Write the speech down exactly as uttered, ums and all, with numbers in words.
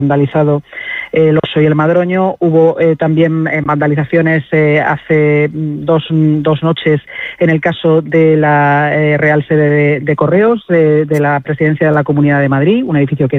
vandalizado el Oso y el Madroño. Hubo eh, también eh, vandalizaciones eh, hace dos, dos noches en el caso de la eh, Real Sede de, de Correos, de, de la Presidencia de la Comunidad de Madrid, un edificio que